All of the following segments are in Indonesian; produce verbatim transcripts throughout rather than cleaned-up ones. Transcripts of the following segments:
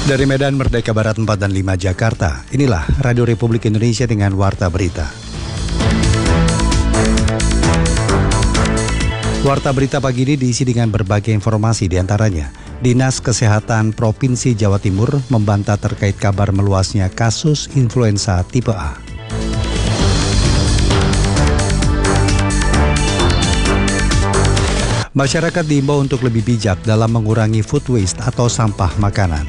Dari Medan Merdeka Barat empat dan lima Jakarta, inilah Radio Republik Indonesia dengan Warta Berita. Warta Berita pagi ini diisi dengan berbagai informasi, diantaranya Dinas Kesehatan Provinsi Jawa Timur membantah terkait kabar meluasnya kasus influenza tipe A. Masyarakat diimbau untuk lebih bijak dalam mengurangi food waste atau sampah makanan.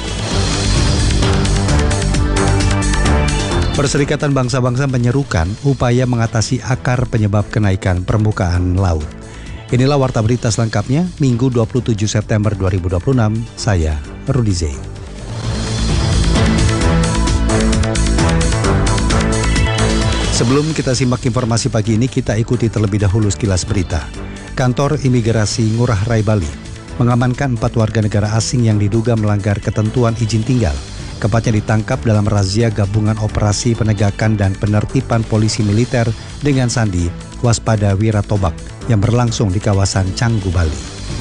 Perserikatan Bangsa-Bangsa menyerukan upaya mengatasi akar penyebab kenaikan permukaan laut. Inilah Warta Berita selengkapnya, Minggu dua puluh tujuh September dua ribu dua puluh enam, saya Rudi Zain. Sebelum kita simak informasi pagi ini, kita ikuti terlebih dahulu sekilas berita. Kantor Imigrasi Ngurah Rai Bali mengamankan empat warga negara asing yang diduga melanggar ketentuan izin tinggal. Keempatnya ditangkap dalam razia gabungan operasi penegakan dan penertiban polisi militer dengan sandi Waspada Wiratobak yang berlangsung di kawasan Canggu, Bali.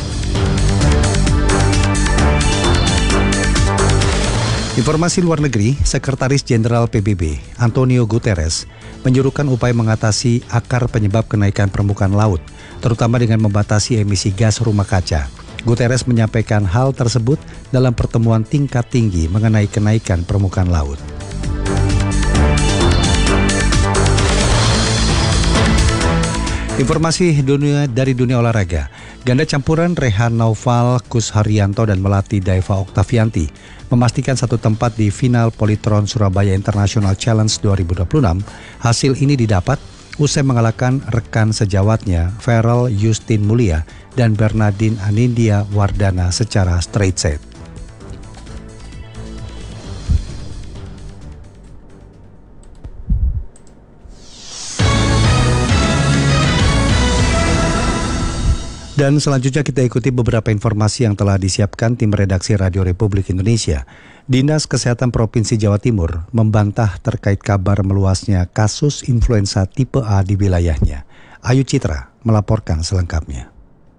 Informasi luar negeri, Sekretaris Jenderal P B B Antonio Guterres menyuruhkan upaya mengatasi akar penyebab kenaikan permukaan laut, terutama dengan membatasi emisi gas rumah kaca. Guterres menyampaikan hal tersebut dalam pertemuan tingkat tinggi mengenai kenaikan permukaan laut. Informasi dunia dari dunia olahraga. Ganda campuran Rehan Naufal Kus Haryanto dan Melati Daiva Oktavianti memastikan satu tempat di final Polytron Surabaya International Challenge dua ribu dua puluh enam. Hasil ini didapat usai mengalahkan rekan sejawatnya Farel Justin Mulia dan Bernardine Anindya Wardana secara straight set. Dan selanjutnya kita ikuti beberapa informasi yang telah disiapkan tim redaksi Radio Republik Indonesia. Dinas Kesehatan Provinsi Jawa Timur membantah terkait kabar meluasnya kasus influenza tipe A di wilayahnya. Ayu Citra melaporkan selengkapnya.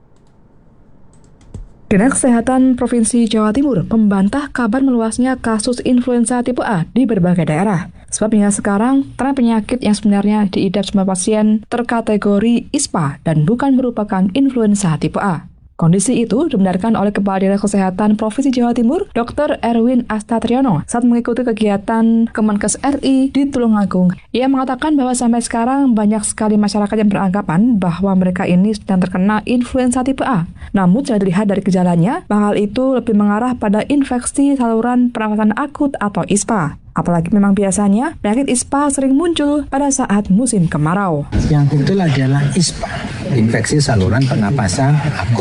Dinas Kesehatan Provinsi Jawa Timur membantah kabar meluasnya kasus influenza tipe A di berbagai daerah. Sebab hingga sekarang, tren penyakit yang sebenarnya diidap semua pasien terkategori I S P A dan bukan merupakan influenza tipe A. Kondisi itu dibenarkan oleh Kepala Dinas Kesehatan Provinsi Jawa Timur, Dokter Erwin Astatriono, saat mengikuti kegiatan Kemenkes R I di Tulungagung. Ia mengatakan bahwa sampai sekarang banyak sekali masyarakat yang beranggapan bahwa mereka ini sedang terkena influenza tipe A. Namun, jika dilihat dari gejalanya, hal itu lebih mengarah pada infeksi saluran pernafasan akut atau I S P A. Apalagi memang biasanya penyakit I S P A sering muncul pada saat musim kemarau. Yang betul adalah I S P A, infeksi saluran pernapasan akut.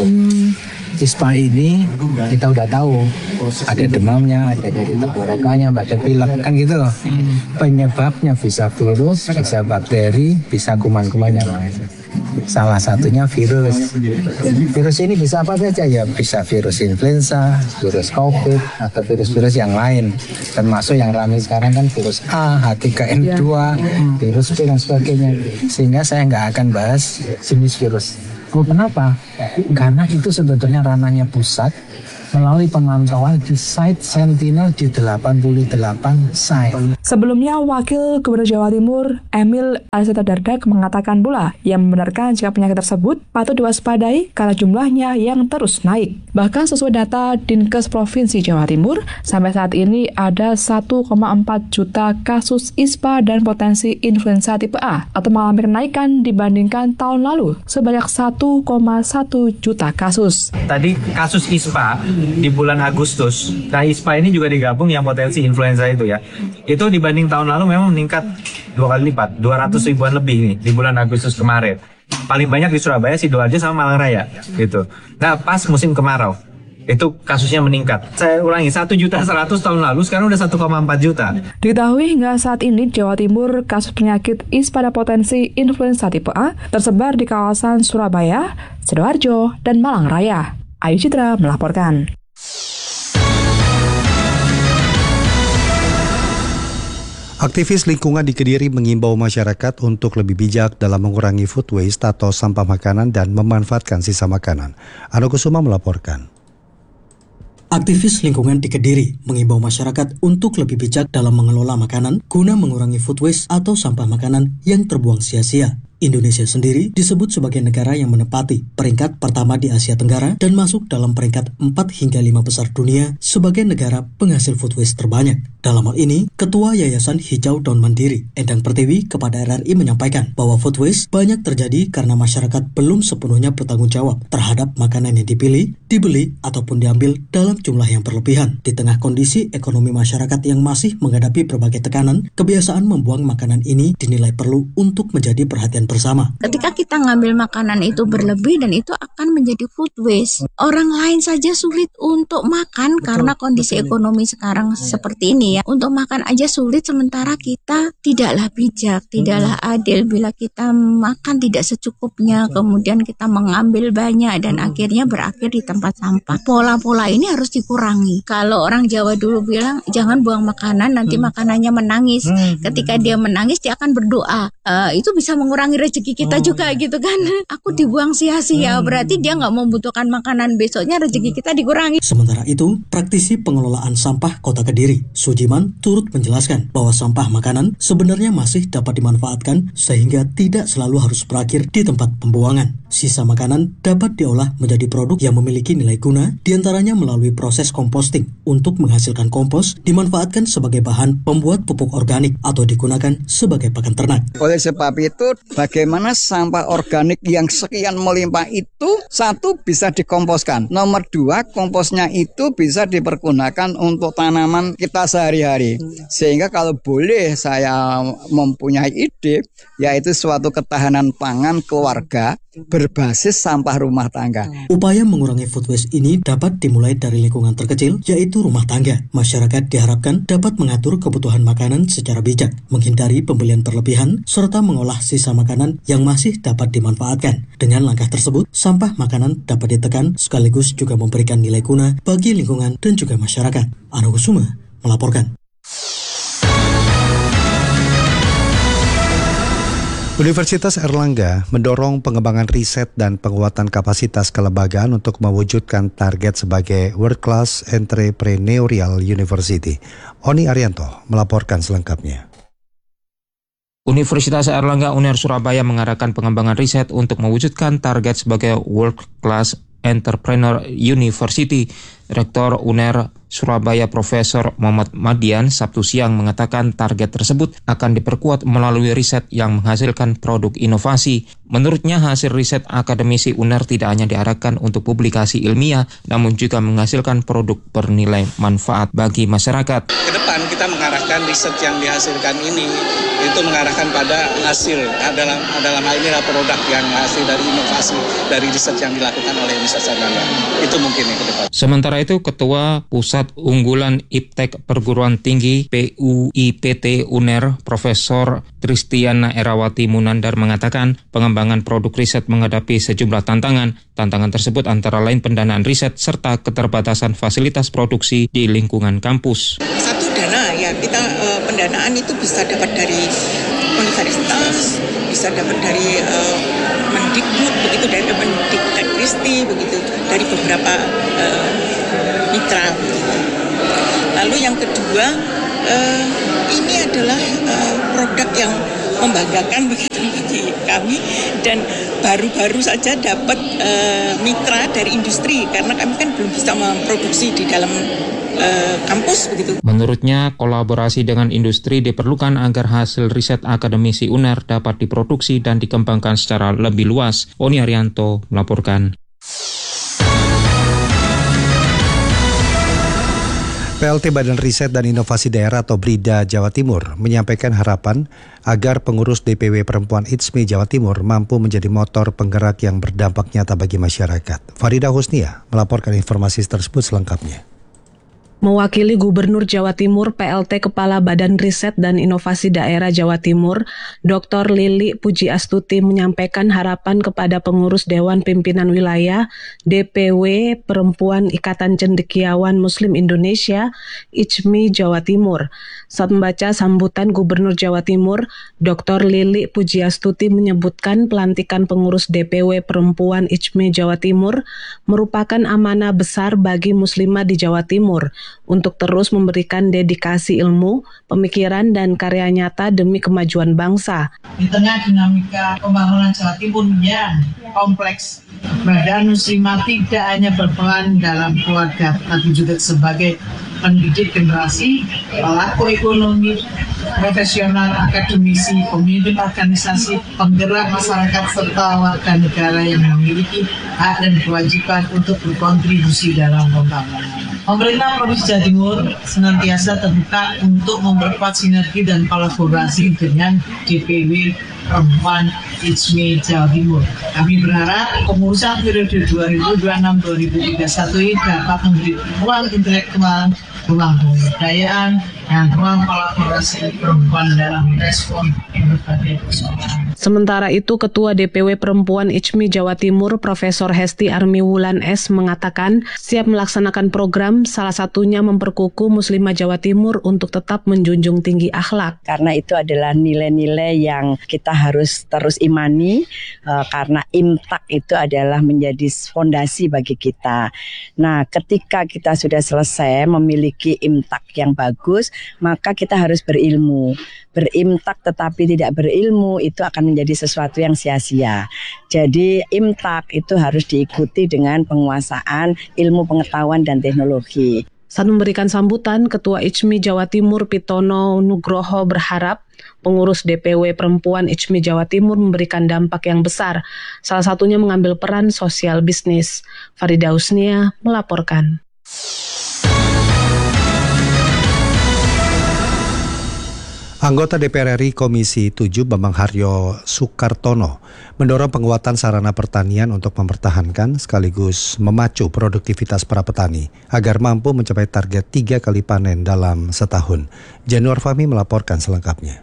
I S P A ini kita udah tahu ada demamnya, ada dari tenggorokannya, ada pilek, kan gitu loh. Penyebabnya bisa virus, bisa bakteri, bisa kuman-kuman yang lain. Salah satunya virus. Virus ini bisa apa saja ya, bisa virus influenza, virus COVID, atau virus-virus yang lain. Termasuk yang ramai sekarang kan virus A, H tiga N dua, virus B dan sebagainya. Sehingga saya nggak akan bahas jenis virus. Oh, kenapa? Karena itu sebetulnya ranahnya pusat melalui pemantauan di site Sentinel di delapan puluh delapan site. Sebelumnya, Wakil Gubernur Jawa Timur Emil Aliseta Dardak mengatakan pula yang membenarkan jika penyakit tersebut patut diwaspadai karena jumlahnya yang terus naik. Bahkan sesuai data Dinkes Provinsi Jawa Timur, sampai saat ini ada satu koma empat juta kasus I S P A dan potensi influenza tipe A atau mengalami kenaikan dibandingkan tahun lalu sebanyak satu koma satu juta kasus. Tadi kasus I S P A di bulan Agustus. Nah, I S P A ini juga digabung yang potensi influenza itu ya. Itu dibanding tahun lalu memang meningkat dua kali lipat, dua ratus ribuan lebih nih di bulan Agustus kemarin. Paling banyak di Surabaya, Sidoarjo sama Malang Raya gitu. Nah, pas musim kemarau itu kasusnya meningkat. Saya ulangi, satu juta seratus tahun lalu, sekarang udah satu koma empat juta. Diketahui hingga saat ini Jawa Timur kasus penyakit I S P A pada potensi influenza tipe A tersebar di kawasan Surabaya, Sidoarjo, dan Malang Raya. Ayu Citra melaporkan. Aktivis lingkungan di Kediri mengimbau masyarakat untuk lebih bijak dalam mengurangi food waste atau sampah makanan dan memanfaatkan sisa makanan. Ano Kusuma melaporkan. Aktivis lingkungan di Kediri mengimbau masyarakat untuk lebih bijak dalam mengelola makanan guna mengurangi food waste atau sampah makanan yang terbuang sia-sia. Indonesia sendiri disebut sebagai negara yang menempati peringkat pertama di Asia Tenggara dan masuk dalam peringkat empat hingga lima besar dunia sebagai negara penghasil food waste terbanyak. Dalam hal ini, Ketua Yayasan Hijau Daun Mandiri, Endang Pertiwi, kepada R R I menyampaikan bahwa food waste banyak terjadi karena masyarakat belum sepenuhnya bertanggung jawab terhadap makanan yang dipilih, dibeli, ataupun diambil dalam jumlah yang berlebihan. Di tengah kondisi ekonomi masyarakat yang masih menghadapi berbagai tekanan, kebiasaan membuang makanan ini dinilai perlu untuk menjadi perhatian bersama. Ketika kita ngambil makanan itu berlebih dan itu akan menjadi food waste. Orang lain saja sulit untuk makan betul, karena kondisi betul. Ekonomi sekarang seperti ini ya. Untuk makan aja sulit sementara kita tidaklah bijak, tidaklah adil bila kita makan tidak secukupnya, kemudian kita mengambil banyak dan akhirnya berakhir di tempat sampah. Pola-pola ini harus dikurangi. Kalau orang Jawa dulu bilang jangan buang makanan nanti makanannya menangis. Ketika dia menangis dia akan berdoa. Uh, itu bisa mengurangi rezeki kita oh, juga ya. Gitu kan. Aku dibuang sia-sia, hmm. berarti dia nggak membutuhkan makanan, besoknya rezeki kita dikurangi. Sementara itu, praktisi pengelolaan sampah Kota Kediri, Sujiman, turut menjelaskan bahwa sampah makanan sebenarnya masih dapat dimanfaatkan sehingga tidak selalu harus berakhir di tempat pembuangan. Sisa makanan dapat diolah menjadi produk yang memiliki nilai guna, diantaranya melalui proses composting untuk menghasilkan kompos, dimanfaatkan sebagai bahan pembuat pupuk organik atau digunakan sebagai pakan ternak. Oleh sebab itu, bagaimana sampah organik yang sekian melimpah itu, satu bisa dikomposkan. Nomor dua, komposnya itu bisa dipergunakan untuk tanaman kita sehari-hari. Sehingga kalau boleh saya mempunyai ide, yaitu suatu ketahanan pangan keluarga berbasis sampah rumah tangga. Upaya mengurangi food waste ini dapat dimulai dari lingkungan terkecil, yaitu rumah tangga. Masyarakat diharapkan dapat mengatur kebutuhan makanan secara bijak, menghindari pembelian berlebihan, serta mengolah sisa makanan yang masih dapat dimanfaatkan. Dengan langkah tersebut, sampah makanan dapat ditekan sekaligus juga memberikan nilai guna bagi lingkungan dan juga masyarakat. Anu Kusuma melaporkan. Universitas Airlangga mendorong pengembangan riset dan penguatan kapasitas kelembagaan untuk mewujudkan target sebagai World Class Entrepreneurial University. Oni Arianto melaporkan selengkapnya. Universitas Airlangga U N E R Surabaya mengarahkan pengembangan riset untuk mewujudkan target sebagai World Class Entrepreneur University. Rektor U N E R Surabaya Profesor Muhammad Madian Sabtu siang mengatakan target tersebut akan diperkuat melalui riset yang menghasilkan produk inovasi. Menurutnya hasil riset akademisi U N E R tidak hanya diarahkan untuk publikasi ilmiah, namun juga menghasilkan produk bernilai manfaat bagi masyarakat. Ke depan kita mengarahkan riset yang dihasilkan ini itu mengarahkan pada hasil dalam dalam hal ini adalah produk yang hasil dari inovasi dari riset yang dilakukan oleh Universitas Airlangga. Itu mungkin ya ke depan. Sementara itu, Ketua Pusat Unggulan Iptek Perguruan Tinggi P U I P T U N E R Profesor Tristiana Erawati Munandar mengatakan pengembangan produk riset menghadapi sejumlah tantangan. Tantangan tersebut antara lain pendanaan riset serta keterbatasan fasilitas produksi di lingkungan kampus. Satu dana ya kita uh, pendanaan itu bisa dapat dari universitas, bisa dapat dari uh, Mendikbud, begitu dari Mendiktekristi, begitu dari beberapa uh, mitra. Lalu yang kedua, uh, ini adalah uh, produk yang membanggakan begitu bagi kami dan baru-baru saja dapat uh, mitra dari industri karena kami kan belum bisa memproduksi di dalam uh, kampus begitu. Menurutnya, kolaborasi dengan industri diperlukan agar hasil riset akademisi U N E R dapat diproduksi dan dikembangkan secara lebih luas. Oni Arianto melaporkan. P L T Badan Riset dan Inovasi Daerah atau BRIDA Jawa Timur menyampaikan harapan agar pengurus D P W Perempuan I T S M I Jawa Timur mampu menjadi motor penggerak yang berdampak nyata bagi masyarakat. Farida Husnia melaporkan informasi tersebut selengkapnya. Mewakili Gubernur Jawa Timur, P L T Kepala Badan Riset dan Inovasi Daerah Jawa Timur, Doktor Lili Pujiastuti menyampaikan harapan kepada pengurus Dewan Pimpinan Wilayah D P W Perempuan Ikatan Cendekiawan Muslim Indonesia I C M I Jawa Timur. Saat membaca sambutan Gubernur Jawa Timur, Doktor Lili Pujiastuti menyebutkan pelantikan pengurus D P W Perempuan I C M I Jawa Timur merupakan amanah besar bagi muslimah di Jawa Timur untuk terus memberikan dedikasi ilmu, pemikiran, dan karya nyata demi kemajuan bangsa. Di tengah dinamika pembangunan Jawa Timur yang kompleks, Badan Muslimah tidak hanya berperan dalam keluarga, tapi juga sebagai pendidik generasi, pelaku ekonomi, profesional, akademisi, pemimpin organisasi, penggerak masyarakat, serta warga negara yang memiliki hak dan kewajiban untuk berkontribusi dalam pembangunan. Pemerintah Provinsi Jawa Timur senantiasa terbuka untuk memperkuat sinergi dan kolaborasi dengan D P W Perempuan I C M I Jawa Timur. Kami berharap kepengurusan periode dua ribu dua puluh enam sampai dua ribu tiga puluh satu ini dapat memberi ruang intelektual, ruang kebudayaan, dan ruang kolaborasi perempuan dalam respon berbagai persoalan. Sementara itu, Ketua D P W Perempuan I C M I Jawa Timur, Profesor Hesti Armi Wulan S. mengatakan siap melaksanakan program, salah satunya memperkukuh Muslimah Jawa Timur untuk tetap menjunjung tinggi akhlak. Karena itu adalah nilai-nilai yang kita harus terus imani, uh, karena imtak itu adalah menjadi fondasi bagi kita. Nah, ketika kita sudah selesai memiliki imtak yang bagus, maka kita harus berilmu. Berimtak tetapi tidak berilmu itu akan menjadi sesuatu yang sia-sia. Jadi imtak itu harus diikuti dengan penguasaan ilmu pengetahuan dan teknologi. Saat memberikan sambutan, Ketua I C M I Jawa Timur Pitono Nugroho berharap pengurus D P W Perempuan I C M I Jawa Timur memberikan dampak yang besar, salah satunya mengambil peran sosial bisnis. Farida Husnia melaporkan. Anggota D P R R I Komisi tujuh Bambang Haryo Sukartono mendorong penguatan sarana pertanian untuk mempertahankan sekaligus memacu produktivitas para petani agar mampu mencapai target tiga kali panen dalam setahun. Januar Fahmi melaporkan selengkapnya.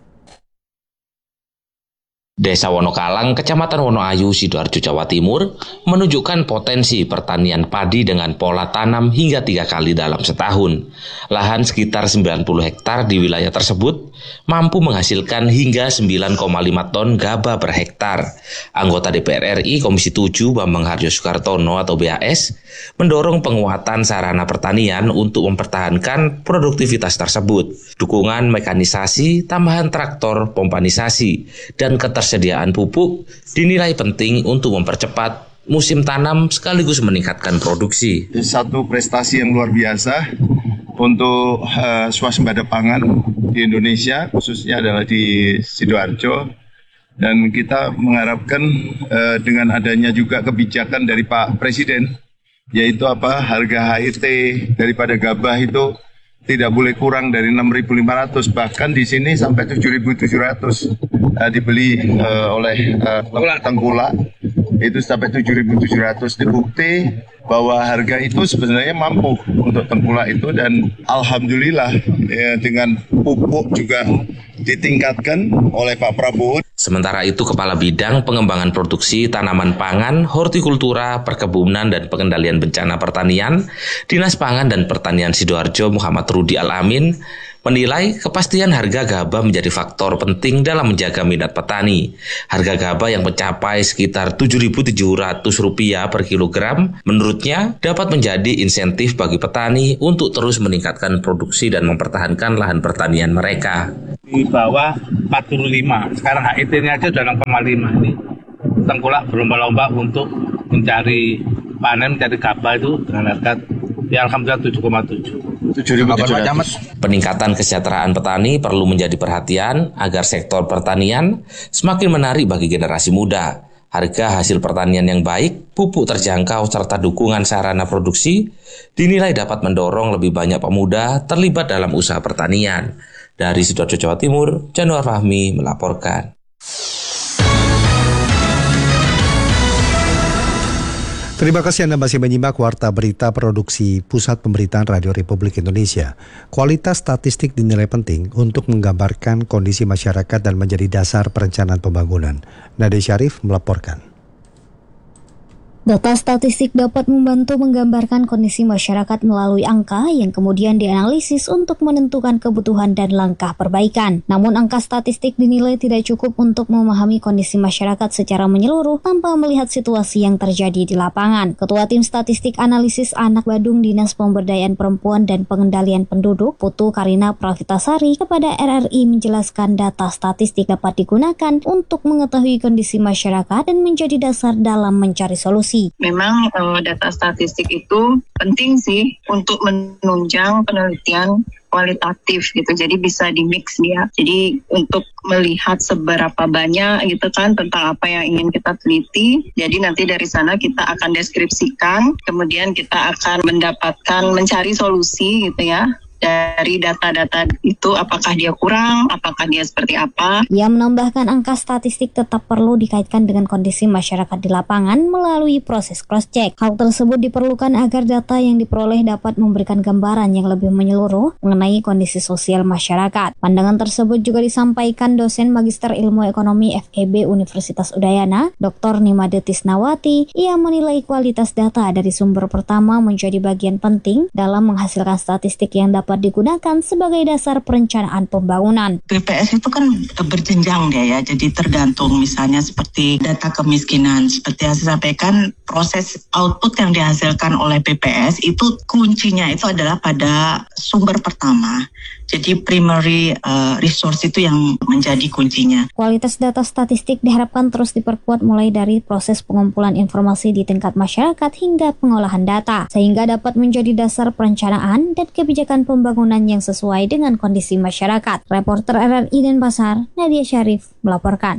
Desa Wonokalang, Kecamatan Wonoayu, Sidoarjo, Jawa Timur menunjukkan potensi pertanian padi dengan pola tanam hingga tiga kali dalam setahun. Lahan sekitar sembilan puluh hektar di wilayah tersebut mampu menghasilkan hingga sembilan koma lima ton gabah per hektar. Anggota D P R R I Komisi tujuh Bambang Haryo Sukartono atau B H S mendorong penguatan sarana pertanian untuk mempertahankan produktivitas tersebut. Dukungan mekanisasi, tambahan traktor, pompanisasi, dan ketersediaan pupuk dinilai penting untuk mempercepat musim tanam sekaligus meningkatkan produksi. Satu prestasi yang luar biasa untuk uh, swasembada pangan di Indonesia, khususnya adalah di Sidoarjo. Dan kita mengharapkan uh, dengan adanya juga kebijakan dari Pak Presiden, yaitu apa, harga H I T daripada gabah itu tidak boleh kurang dari enam ribu lima ratus, bahkan di sini sampai tujuh ribu tujuh ratus uh, dibeli uh, oleh uh, tengkulak itu sampai tujuh ribu tujuh ratus. Dibukti bahwa harga itu sebenarnya mampu untuk tengkulak itu, dan alhamdulillah ya, dengan pupuk juga ditingkatkan oleh Pak Prabowo. Sementara itu, Kepala Bidang Pengembangan Produksi Tanaman Pangan, Hortikultura, Perkebunan, dan Pengendalian Bencana Pertanian, Dinas Pangan dan Pertanian Sidoarjo Muhammad Rudi Al-Amin, menilai kepastian harga gabah menjadi faktor penting dalam menjaga minat petani. Harga gabah yang mencapai sekitar tujuh ribu tujuh ratus rupiah per kilogram, menurutnya dapat menjadi insentif bagi petani untuk terus meningkatkan produksi dan mempertahankan lahan pertanian mereka. Di bawah empat puluh lima, sekarang H I T-nya aja sudah enam koma lima. Ini tengkulak berlomba-lomba untuk mencari panen, mencari gabah itu dengan harga ya alhamdulillah tujuh koma tujuh. Peningkatan kesejahteraan petani perlu menjadi perhatian agar sektor pertanian semakin menarik bagi generasi muda. Harga hasil pertanian yang baik, pupuk terjangkau, serta dukungan sarana produksi dinilai dapat mendorong lebih banyak pemuda terlibat dalam usaha pertanian. Dari Sidoarjo, Jawa Timur, Januar Fahmi melaporkan. Terima kasih Anda masih menyimak Warta Berita Produksi Pusat Pemberitaan Radio Republik Indonesia. Kualitas statistik dinilai penting untuk menggambarkan kondisi masyarakat dan menjadi dasar perencanaan pembangunan. Nadia Syarif melaporkan. Data statistik dapat membantu menggambarkan kondisi masyarakat melalui angka yang kemudian dianalisis untuk menentukan kebutuhan dan langkah perbaikan. Namun angka statistik dinilai tidak cukup untuk memahami kondisi masyarakat secara menyeluruh tanpa melihat situasi yang terjadi di lapangan. Ketua Tim Statistik Analisis Anak Badung Dinas Pemberdayaan Perempuan dan Pengendalian Penduduk, Putu Karina Pravitasari, kepada R R I menjelaskan data statistik dapat digunakan untuk mengetahui kondisi masyarakat dan menjadi dasar dalam mencari solusi. Memang uh, data statistik itu penting sih untuk menunjang penelitian kualitatif gitu, jadi bisa di-mix dia. Jadi untuk melihat seberapa banyak gitu kan tentang apa yang ingin kita teliti, jadi nanti dari sana kita akan deskripsikan, kemudian kita akan mendapatkan, mencari solusi gitu ya, dari data-data itu, apakah dia kurang, apakah dia seperti apa. Ia menambahkan angka statistik tetap perlu dikaitkan dengan kondisi masyarakat di lapangan melalui proses cross-check. Hal tersebut diperlukan agar data yang diperoleh dapat memberikan gambaran yang lebih menyeluruh mengenai kondisi sosial masyarakat. Pandangan tersebut juga disampaikan dosen Magister Ilmu Ekonomi F E B Universitas Udayana, Doktor Nimade Tisnawati. Ia menilai kualitas data dari sumber pertama menjadi bagian penting dalam menghasilkan statistik yang dapat digunakan sebagai dasar perencanaan pembangunan. B P S itu kan berjenjang dia ya, jadi tergantung misalnya seperti data kemiskinan. Seperti yang saya sampaikan, proses output yang dihasilkan oleh B P S itu kuncinya itu adalah pada sumber pertama. Jadi primary uh, resource itu yang menjadi kuncinya. Kualitas data statistik diharapkan terus diperkuat mulai dari proses pengumpulan informasi di tingkat masyarakat hingga pengolahan data, sehingga dapat menjadi dasar perencanaan dan kebijakan pembangunan yang sesuai dengan kondisi masyarakat. Reporter R R I Denpasar, Nadia Syarif melaporkan.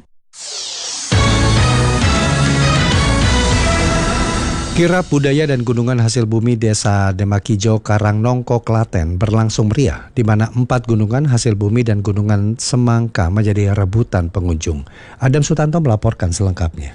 Kirab budaya dan gunungan hasil bumi Desa Demakijo, Karangnongko, Klaten berlangsung meriah, di mana empat gunungan hasil bumi dan gunungan Semangka menjadi rebutan pengunjung. Adam Sutanto melaporkan selengkapnya.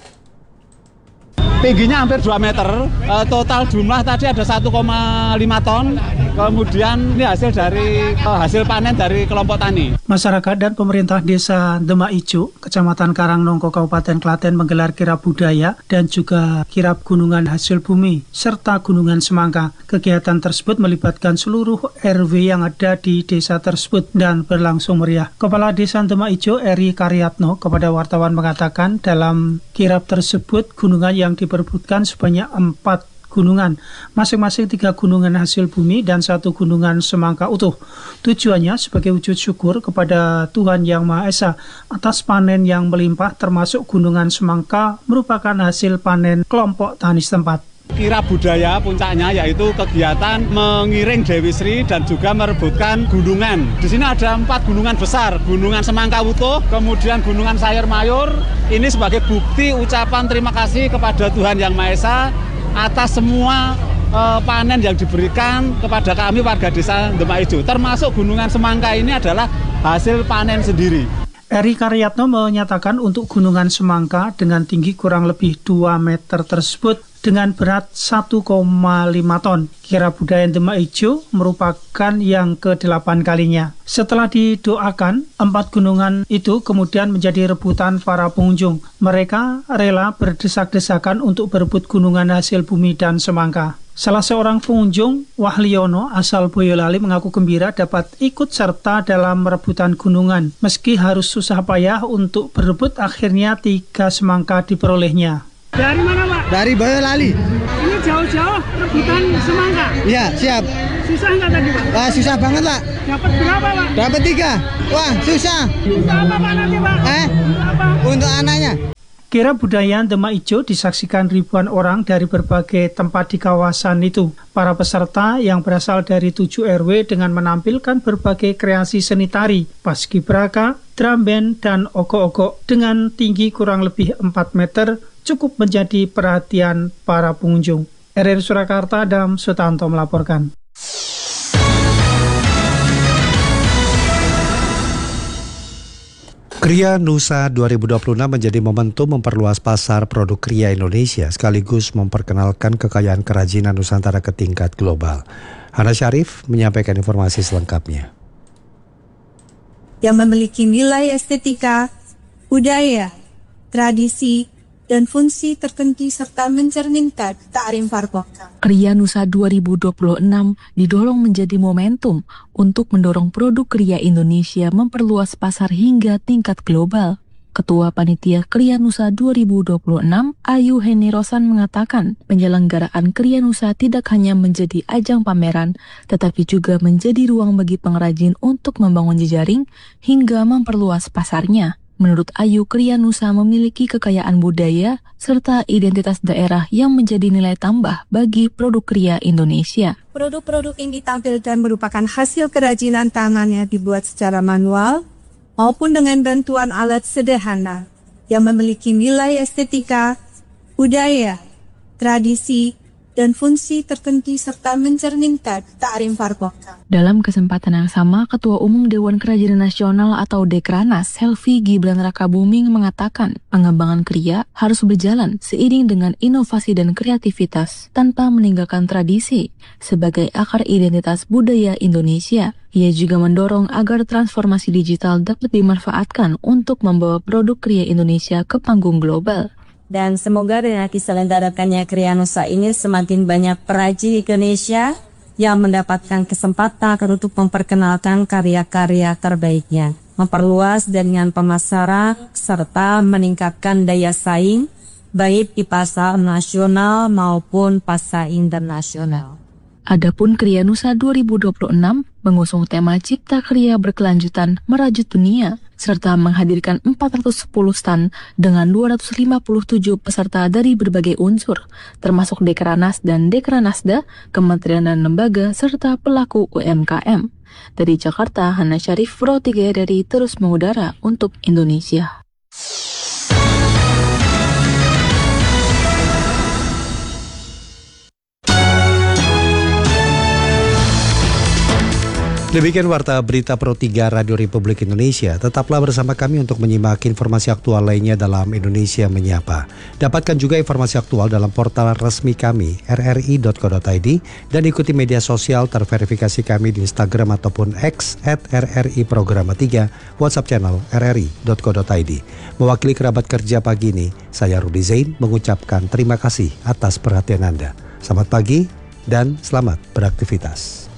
Tingginya hampir dua meter, uh, total jumlah tadi ada satu koma lima ton, kemudian ini hasil dari uh, hasil panen dari kelompok tani. Masyarakat dan pemerintah Desa Demak Ijo, Kecamatan Karangnongko, Kabupaten Klaten menggelar kirab budaya dan juga kirab gunungan hasil bumi, serta gunungan Semangka. Kegiatan tersebut melibatkan seluruh R W yang ada di desa tersebut dan berlangsung meriah. Kepala Desa Demak Ijo, Eri Karyatno, kepada wartawan mengatakan dalam kirab tersebut gunungan yang diperebutkan sebanyak empat gunungan, masing-masing tiga gunungan hasil bumi dan satu gunungan semangka utuh. Tujuannya sebagai wujud syukur kepada Tuhan Yang Maha Esa atas panen yang melimpah, termasuk gunungan semangka merupakan hasil panen kelompok tani setempat. Kirab budaya puncaknya yaitu kegiatan mengiring Dewi Sri dan juga merebutkan gunungan. Di sini ada empat gunungan besar, gunungan Semangka utuh, kemudian gunungan Sayur Mayur. Ini sebagai bukti ucapan terima kasih kepada Tuhan Yang Maha Esa atas semua uh, panen yang diberikan kepada kami warga Desa Demak Ijo. Termasuk gunungan Semangka ini adalah hasil panen sendiri. Eri Karyatno menyatakan untuk gunungan Semangka dengan tinggi kurang lebih dua meter tersebut dengan berat satu koma lima ton. Kirab budaya Demak Ijo merupakan yang kedelapan kalinya. Setelah didoakan, empat gunungan itu kemudian menjadi rebutan para pengunjung. Mereka rela berdesak-desakan untuk berebut gunungan hasil bumi dan semangka. Salah seorang pengunjung, Wahliono asal Boyolali, mengaku gembira dapat ikut serta dalam rebutan gunungan. Meski harus susah payah untuk berebut, akhirnya tiga semangka diperolehnya. Dari mana, Pak? Dari Boyolali. Ini jauh-jauh rebutan semangka? Iya, siap. Susah nggak tadi, Pak? Wah, susah banget, Pak. Dapat berapa, Pak? Dapat tiga. Wah, susah. Susah apa, Pak, nanti, Pak? Eh, apa? Untuk anaknya. Kirab budaya Demak Ijo disaksikan ribuan orang dari berbagai tempat di kawasan itu. Para peserta yang berasal dari tujuh R W dengan menampilkan berbagai kreasi seni tari, paskibraka, drum band, dan ogok-ogok dengan tinggi kurang lebih empat meter cukup menjadi perhatian para pengunjung. R R I Surakarta, Adam Sutanto melaporkan. Kria Nusa dua ribu dua puluh enam menjadi momentum memperluas pasar produk kria Indonesia sekaligus memperkenalkan kekayaan kerajinan Nusantara ke tingkat global. Hana Syarif menyampaikan informasi selengkapnya. Yang memiliki nilai estetika, budaya, tradisi, dan fungsi tertentu serta mencerminkan kearifan lokal. Kria Nusa dua ribu dua puluh enam didorong menjadi momentum untuk mendorong produk kria Indonesia memperluas pasar hingga tingkat global. Ketua Panitia Kria Nusa dua ribu dua puluh enam, Ayu Heni Rosan mengatakan, penyelenggaraan Kria Nusa tidak hanya menjadi ajang pameran, tetapi juga menjadi ruang bagi pengrajin untuk membangun jejaring hingga memperluas pasarnya. Menurut Ayu, Kria Nusa memiliki kekayaan budaya serta identitas daerah yang menjadi nilai tambah bagi produk kria Indonesia. Produk-produk yang ditampilkan merupakan hasil kerajinan tangan yang dibuat secara manual maupun dengan bantuan alat sederhana yang memiliki nilai estetika, budaya, tradisi, dan fungsi tertentu serta mencerminkan kearifan lokal. Dalam kesempatan yang sama, Ketua Umum Dewan Kerajinan Nasional atau Dekranas, Helvi Gibran Rakabuming mengatakan, pengembangan kria harus berjalan seiring dengan inovasi dan kreativitas tanpa meninggalkan tradisi sebagai akar identitas budaya Indonesia. Ia juga mendorong agar transformasi digital dapat dimanfaatkan untuk membawa produk kria Indonesia ke panggung global. Dan semoga dengan diselenggarakannya Kria Nusa ini semakin banyak perajin Indonesia yang mendapatkan kesempatan untuk memperkenalkan karya-karya terbaiknya, memperluas jaringan pemasaran, serta meningkatkan daya saing baik di pasar nasional maupun pasar internasional. Adapun Kria Nusa dua ribu dua puluh enam mengusung tema Cipta Kria Berkelanjutan Merajut Dunia, serta menghadirkan empat ratus sepuluh stand dengan dua ratus lima puluh tujuh peserta dari berbagai unsur, termasuk Dekranas dan Dekranasda, kementerian dan lembaga, serta pelaku U M K M. Dari Jakarta, Hana Syarif, Pro tiga dari Terus Mengudara untuk Indonesia. Demikian Warta Berita Pro tiga Radio Republik Indonesia. Tetaplah bersama kami untuk menyimak informasi aktual lainnya dalam Indonesia Menyapa. Dapatkan juga informasi aktual dalam portal resmi kami r r i dot co dot i d dan ikuti media sosial terverifikasi kami di Instagram ataupun X at r r i programa tiga, WhatsApp channel r r i dot co dot i d. Mewakili kerabat kerja pagi ini, saya Rudi Zain mengucapkan terima kasih atas perhatian Anda. Selamat pagi dan selamat beraktivitas.